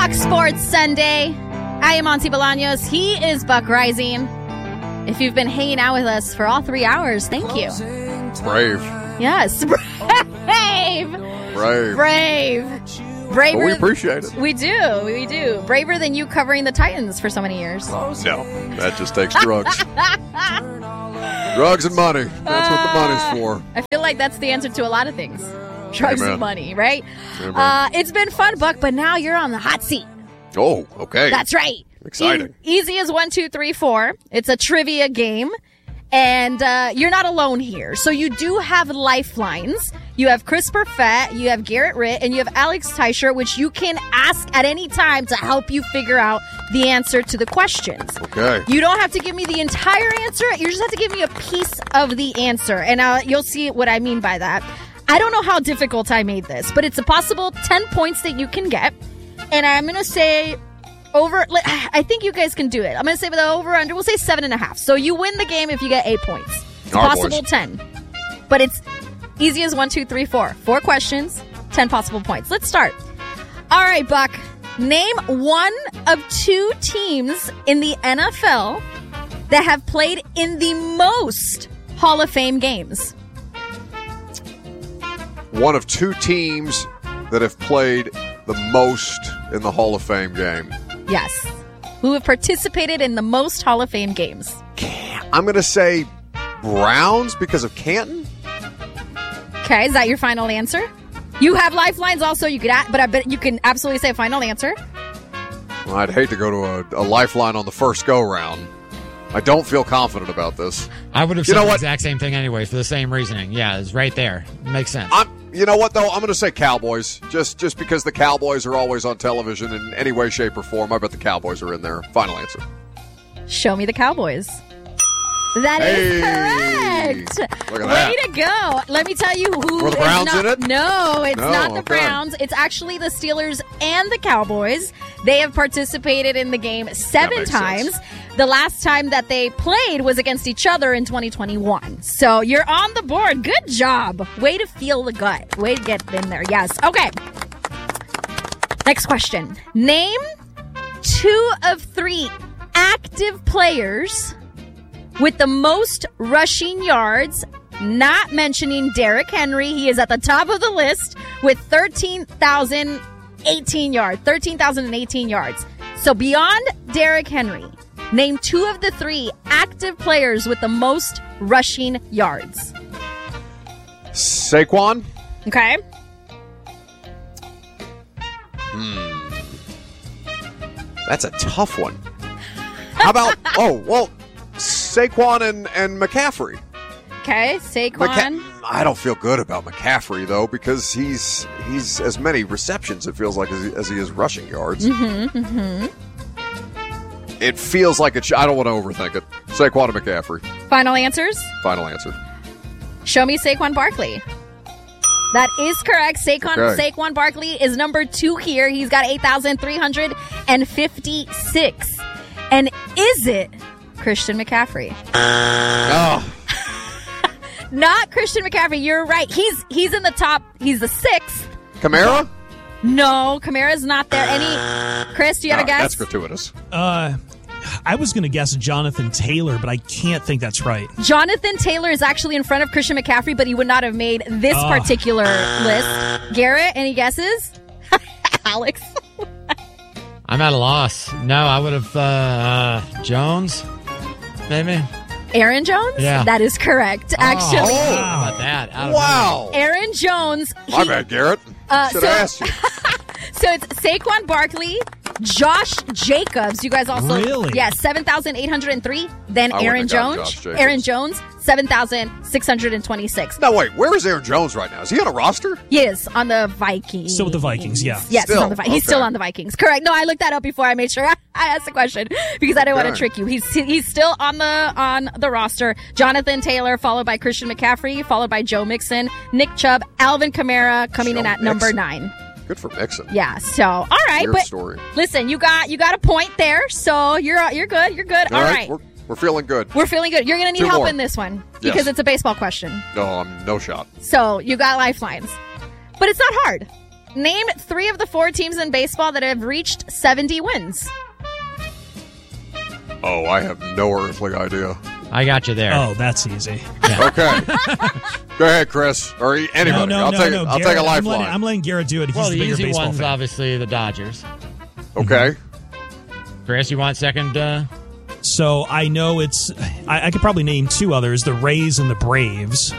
Fox Sports Sunday. I am Monty Bolaños. He is Buck Rising. If you've been hanging out with us for all 3 hours, thank you. Brave. Yes, brave. Braver. Well, we appreciate it. We do. Braver than you covering the Titans for so many years. No, that just takes drugs. Drugs and money. That's what the money's for. I feel like that's the answer to a lot of things. Drugs Amen. and money, right? It's been fun, Buck, but now you're on the hot seat. Oh, okay. That's right. Exciting. Easy as 1, 2, 3, 4. It's a trivia game. And you're not alone here. So you do have lifelines. You have Chris Perfett, you have Garrett Ritt, and you have Alex Teicher, which you can ask at any time to help you figure out the answer to the questions. Okay. You don't have to give me the entire answer. You just have to give me a piece of the answer. And you'll see what I mean by that. I don't know how difficult I made this, but it's a possible 10 points that you can get. And I'm going to say I think you guys can do it. I'm going to say with the over-under, we'll say 7.5. So you win the game if you get 8 points. It's a possible 10. But it's easy as 1, 2, 3, 4. 4 questions, 10 possible points. Let's start. All right, Buck. Name one of 2 teams in the NFL that have played in the most Hall of Fame games. One of 2 teams that have played the most in the Hall of Fame game. Yes. Who have participated in the most Hall of Fame games? I'm going to say Browns because of Canton. Okay, is that your final answer? You have lifelines also, but I bet you can absolutely say a final answer. Well, I'd hate to go to a lifeline on the first go-round. I don't feel confident about this. I would have said the exact same thing anyway for the same reasoning. Yeah, it's right there. It makes sense. You know what, though? I'm going to say Cowboys. Just because the Cowboys are always on television in any way, shape, or form. I bet the Cowboys are in there. Final answer. Show me the Cowboys. That is correct. Look at that. Way to go. Let me tell you who Were the Browns in it? No, it's not the Browns. It's actually the Steelers and the Cowboys. They have participated in the game 7 times. Sense. The last time that they played was against each other in 2021. So you're on the board. Good job. Way to feel the gut. Way to get in there. Yes. Okay. Next question. Name 2 of 3 active players with the most rushing yards, not mentioning Derrick Henry. He is at the top of the list with 13,018 yards. 13,018 yards. So beyond Derrick Henry, name 2 of the 3 active players with the most rushing yards. Saquon. Okay. That's a tough one. How about, Saquon and McCaffrey. Okay, Saquon. I don't feel good about McCaffrey, though, because he's as many receptions, it feels like, as he is rushing yards. It feels like I don't want to overthink it. Saquon and McCaffrey. Final answers? Final answer. Show me Saquon Barkley. That is correct. Saquon Barkley is number 2 here. He's got 8,356. And is it Christian McCaffrey? Not Christian McCaffrey. You're right. He's in the top. He's the 6th. Kamara? No, Kamara's not there. Chris, do you have a guess? That's gratuitous. I was going to guess Jonathan Taylor, but I can't think that's right. Jonathan Taylor is actually in front of Christian McCaffrey, but he would not have made this particular list. Garrett, any guesses? Alex? I'm at a loss. No, I would have Jones, maybe. Aaron Jones? Yeah. That is correct, actually. How about that? Wow. Aaron Jones. My bad, Garrett. Should have asked you. So it's Saquon Barkley, Josh Jacobs. You guys also. Really? Yeah, 7,803. Then Aaron Jones. Aaron Jones, 7,626. Now, wait, where is Aaron Jones right now? Is he on a roster? He is on the Vikings. Still with the Vikings, yeah. Yes, Still? he's still on the Vikings. Correct. No, I looked that up before I made sure I asked the question because I didn't want to trick you. He's still on the roster. Jonathan Taylor, followed by Christian McCaffrey, followed by Joe Mixon, Nick Chubb, Alvin Kamara coming in at number 9. Good for Mixon. Yeah. So, all right, Weird story. Listen, you got a point there, so you're good. You're good. All right. We're feeling good. We're feeling good. You're going to need 2 help more. in this one Yes. because it's a baseball question. No, I'm no shot. So you got lifelines, but it's not hard. Name 3 of the 4 teams in baseball that have reached 70 wins. Oh, I have no earthly idea. I got you there. Oh, that's easy. Okay. Go ahead, Chris. Or anybody. I'll take a lifeline. I'm letting Garrett do it. He's Well, the the bigger easy baseball one's fan. obviously the Dodgers. Okay. Chris, you want second? So I know it's. I could probably name 2 others: the Rays and the Braves.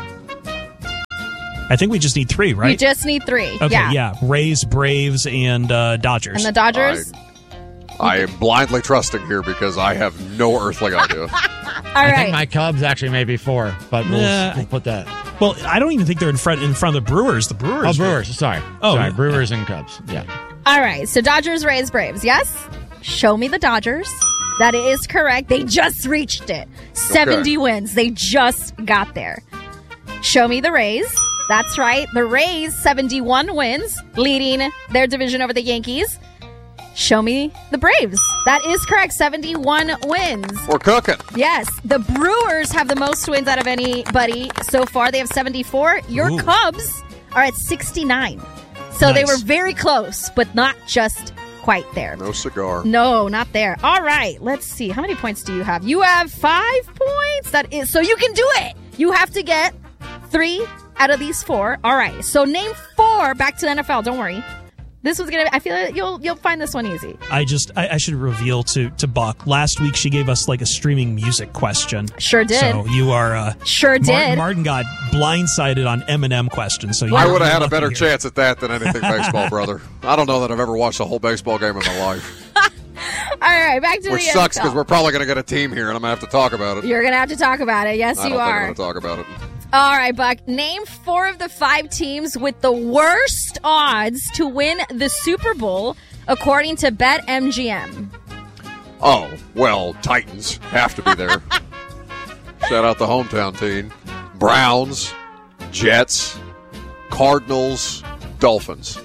I think we just need 3, right? You just need 3. Okay, yeah. Rays, Braves, and Dodgers. And the Dodgers? I am blindly trusting here because I have no earthly idea. All I right. think my Cubs actually may be 4, but we'll put that. Well, I don't even think they're in front of the Brewers. The Brewers. Oh, Brewers. Sorry. Oh, sorry. yeah. Brewers and Cubs. Yeah. All right. So Dodgers, Rays, Braves. Yes? Show me the Dodgers. That is correct. They just reached it. 70 wins. They just got there. Show me the Rays. That's right. The Rays, 71 wins, leading their division over the Yankees. Show me the Braves. That is correct. 71 wins. We're cooking. Yes. The Brewers have the most wins out of anybody so far. They have 74. Your Ooh. Cubs are at 69. So they Nice. were very close, but not just quite there. No cigar. No, not there. All right. Let's see. How many points do you have? You have 5 points. That is so you can do it. You have to get 3 out of these 4. All right. So name 4. Back to the NFL. Don't worry. This was gonna. I feel like you'll find this one easy. I should reveal to Buck. Last week she gave us like a streaming music question. Sure did. So you are Sure did. Martin got blindsided on Eminem questions. So I you're would have had a lucky better here. chance at that than anything baseball, brother. I don't know that I've ever watched a whole baseball game in my life. All right. Back to Which the sucks NFL. because we're probably going to get a team here, and I'm going to have to talk about it. You're gonna have to talk about it. Yes, I don't you think I'm are. going to talk about it. All right, Buck. Name 4 of the 5 teams with the worst odds to win the Super Bowl, according to BetMGM. Oh, well, Titans have to be there. Shout out the hometown team. Browns, Jets, Cardinals, Dolphins.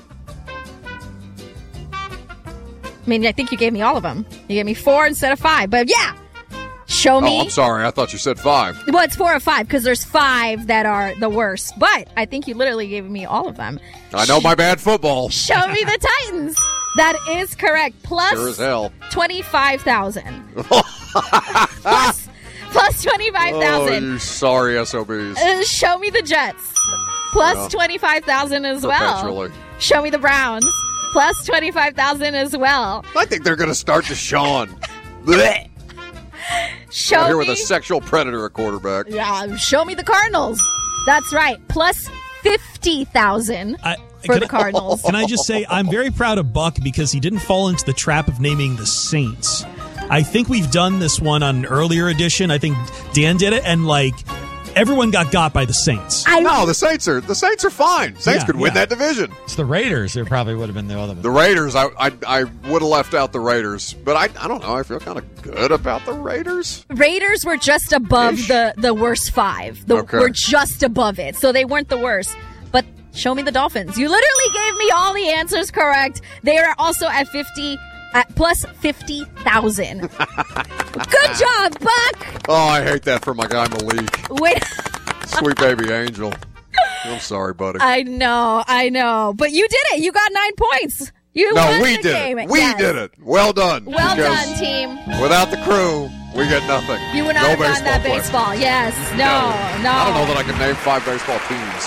I mean, I think you gave me all of them. You gave me 4 instead of 5. But yeah, show me. Oh, I'm sorry. I thought you said 5. Well, it's 4 or 5 because there's 5 that are the worst. But I think you literally gave me all of them. I know my bad football. Show me the Titans. That is correct. Plus Sure as hell. 25,000. plus 25,000. Oh, you sorry SOBs. Show me the Jets. Plus Yeah. 25,000 as well. Perpetually. Show me the Browns. Plus 25,000 as well. I think they're going to start Deshaun. Blech. Show Here me. with a sexual predator at quarterback. Yeah, show me the Cardinals. That's right. Plus 50,000 for the Cardinals. Can I just say I'm very proud of Buck because he didn't fall into the trap of naming the Saints. I think we've done this one on an earlier edition. I think Dan did it, and like everyone got by the Saints. No, the Saints are fine. Saints Yeah, could win yeah. that division. It's the Raiders. There probably would have been the other one. The Raiders, I would have left out the Raiders, but I don't know. I feel kind of good about the Raiders. Raiders were just above Ish. the worst 5. Okay. We're just above it. So they weren't the worst. But show me the Dolphins. You literally gave me all the answers correct. They are also at 50 at plus 50,000. Good job, Buck. Oh, I hate that for my guy Malik. Wait. Sweet baby angel. I'm sorry, buddy. I know. But you did it. You got 9 points. You No, won we the did game. it. We Yes. did it. Well done. Well Because done, team. Without the crew, we get nothing. You would not no have gotten that player. baseball. Yes. No. I don't know that I can name 5 baseball teams.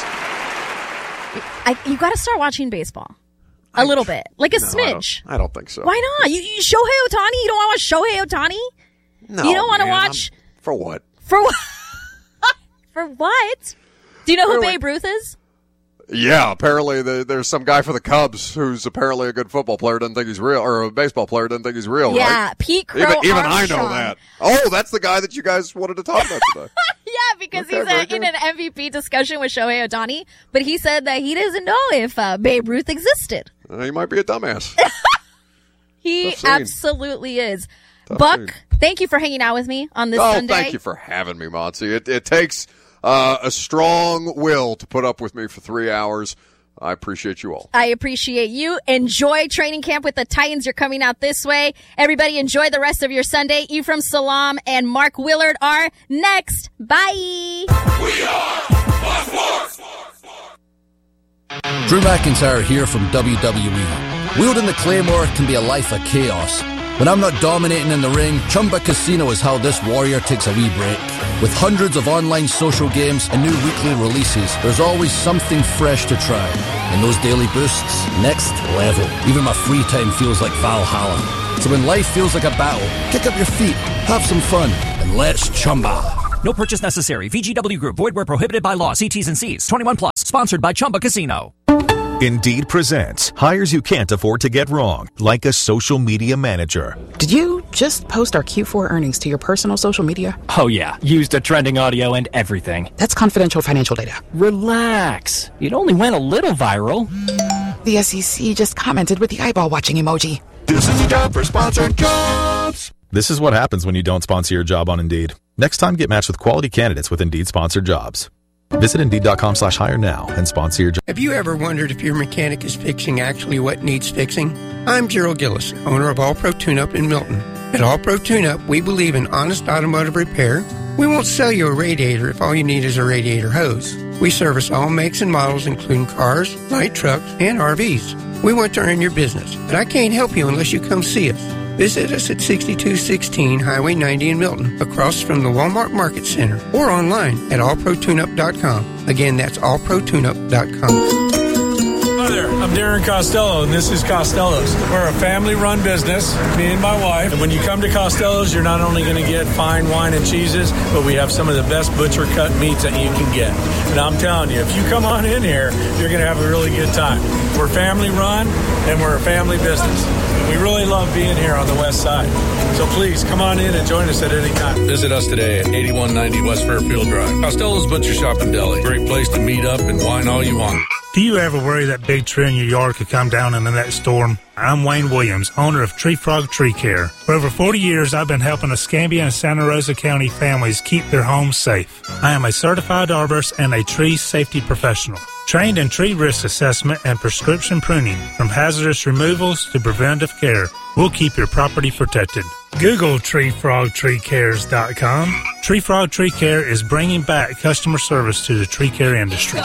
You got to start watching baseball. A little bit. Like a No, smidge. I don't think so. Why not? You Shohei Ohtani? You don't want to watch Shohei Ohtani? No, You don't wanna man, watch- For what? For what? For what? Do you know who Really? Babe Ruth is? Yeah, apparently there's some guy for the Cubs who's apparently a good football player, doesn't think he's real, or a baseball player, doesn't think he's real, Yeah, right? Pete Crow Even I know Armstrong. that. Oh, that's the guy that you guys wanted to talk about today. Yeah, because Okay, he's very in good. an MVP discussion with Shohei Ohtani, but he said that he doesn't know if Babe Ruth existed. He might be a dumbass. He Tough scene. absolutely is. Tough Buck, scene. thank you for hanging out with me on this Oh, Sunday. thank you for having me, Monty. It takes a strong will to put up with me for 3 hours. I appreciate you all. I appreciate you. Enjoy training camp with the Titans. You're coming out this way. Everybody enjoy the rest of your Sunday. Ephraim Salam and Mark Willard are next. Bye. We are Fox Sports. Drew McIntyre here from WWE. Wielding the Claymore can be a life of chaos. When I'm not dominating in the ring, Chumba Casino is how this warrior takes a wee break. With hundreds of online social games and new weekly releases, there's always something fresh to try. And those daily boosts, next level. Even my free time feels like Valhalla. So when life feels like a battle, kick up your feet, have some fun, and let's Chumba. No purchase necessary. VGW Group. Void where prohibited by law. See T's and C's. 21 plus. Sponsored by Chumba Casino. Indeed presents hires you can't afford to get wrong, like a social media manager. Did you just post our Q4 earnings to your personal social media? Oh yeah, used a trending audio and everything. That's confidential financial data. Relax. It only went a little viral. The SEC just commented with the eyeball watching emoji. This is a job for Sponsored Jobs. This is what happens when you don't sponsor your job on Indeed. Next time, get matched with quality candidates with Indeed sponsored jobs. Visit Indeed.com/hire now and sponsor your job. Have you ever wondered if your mechanic is fixing actually what needs fixing? I'm Gerald Gillis, owner of All Pro Tune-Up in Milton. At All Pro Tune-Up, we believe in honest automotive repair. We won't sell you a radiator if all you need is a radiator hose. We service all makes and models, including cars, light trucks, and RVs. We want to earn your business, but I can't help you unless you come see us. Visit us at 6216 Highway 90 in Milton, across from the Walmart Market Center, or online at allprotuneup.com. Again, that's allprotuneup.com. Hi there, I'm Darren Costello, and this is Costello's. We're a family-run business, me and my wife. And when you come to Costello's, you're not only going to get fine wine and cheeses, but we have some of the best butcher-cut meats that you can get. And I'm telling you, if you come on in here, you're going to have a really good time. We're family-run, and we're a family business. We really love being here on the west side. So please, come on in and join us at any time. Visit us today at 8190 West Fairfield Drive. Costello's Butcher Shop and Deli. Great place to meet up and wine all you want. Do you ever worry that big tree in your yard could come down in the next storm? I'm Wayne Williams, owner of Tree Frog Tree Care. For over 40 years, I've been helping Escambia and Santa Rosa County families keep their homes safe. I am a certified arborist and a tree safety professional. Trained in tree risk assessment and prescription pruning, from hazardous removals to preventive care, we'll keep your property protected. Google TreeFrogTreeCares.com. Tree Frog Tree Care is bringing back customer service to the tree care industry.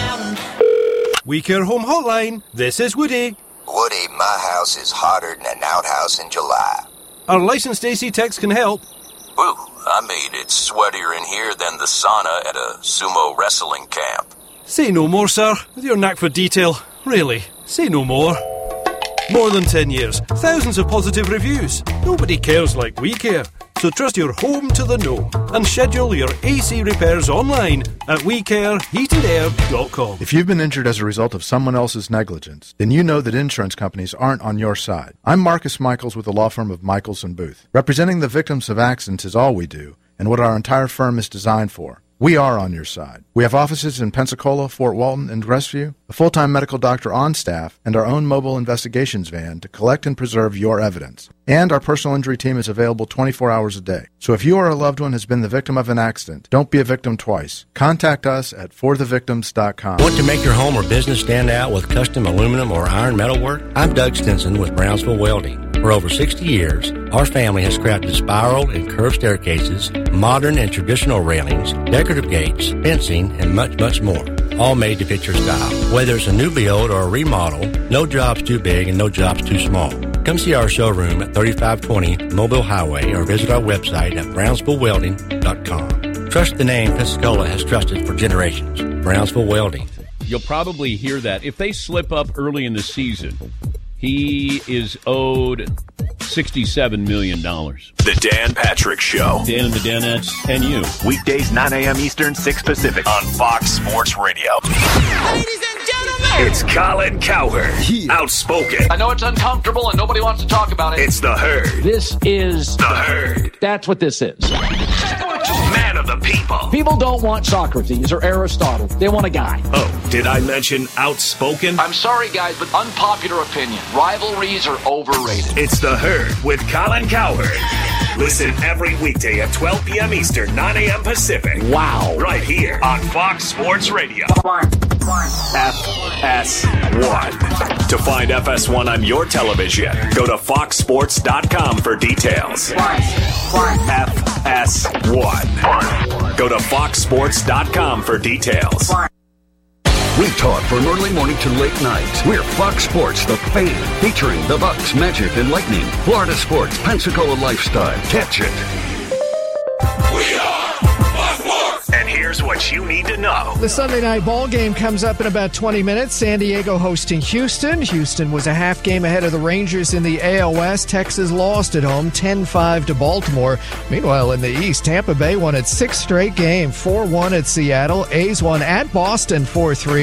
We Care Home Hotline. This is Woody. Woody, my house is hotter than an outhouse in July. Our licensed AC techs can help. Woo, I mean, it's sweatier in here than the sauna at a sumo wrestling camp. Say no more, sir. With your knack for detail. Really, say no more. More than 10 years. Thousands of positive reviews. Nobody cares like we care. So trust your home to the know and schedule your AC repairs online at WeCareHeatAndAir.com. If you've been injured as a result of someone else's negligence, then you know that insurance companies aren't on your side. I'm Marcus Michaels with the law firm of Michaels & Booth. Representing the victims of accidents is all we do and what our entire firm is designed for. We are on your side. We have offices in Pensacola, Fort Walton, and Crestview, a full-time medical doctor on staff, and our own mobile investigations van to collect and preserve your evidence. And our personal injury team is available 24 hours a day. So if you or a loved one has been the victim of an accident, don't be a victim twice. Contact us at forthevictims.com. Want to make your home or business stand out with custom aluminum or iron metal work? I'm Doug Stinson with Brownsville Welding. For over 60 years, our family has crafted spiral and curved staircases, modern and traditional railings, decorative gates, fencing, and much, much more. All made to fit your style. Whether it's a new build or a remodel, no job's too big and no job's too small. Come see our showroom at 3520 Mobile Highway or visit our website at BrownsvilleWelding.com. Trust the name Pensacola has trusted for generations. Brownsville Welding. You'll probably hear that. If they slip up early in the season, he is owed $67 million. The Dan Patrick Show. Dan and the Danettes and you. Weekdays 9 a.m. Eastern, 6 Pacific on Fox Sports Radio. Ladies and gentlemen, it's Colin Cowherd. Outspoken. I know it's uncomfortable and nobody wants to talk about it. It's the Herd. This is the Herd. That's what this is. Man of the people. People don't want Socrates or Aristotle. They want a guy. Oh, did I mention outspoken? I'm sorry, guys, but unpopular opinion. Rivalries are overrated. It's the Herd with Colin Cowherd. Listen every weekday at 12 p.m. Eastern, 9 a.m. Pacific. Wow. Right here on Fox Sports Radio. FS1. To find FS1 on your television, go to foxsports.com for details. FS1. Go to foxsports.com for details. We talk from early morning to late night. We're Fox Sports, the Fan, featuring the Bucks, Magic, and Lightning. Florida Sports, Pensacola Lifestyle. Catch it. We are Fox Sports. And here's what you need to know. The Sunday night ball game comes up in about 20 minutes. San Diego hosting Houston. Houston was a half game ahead of the Rangers in the AL West. Texas lost at home 10-5 to Baltimore. Meanwhile, in the East, Tampa Bay won its 6th straight game, 4-1 at Seattle. A's won at Boston 4-3.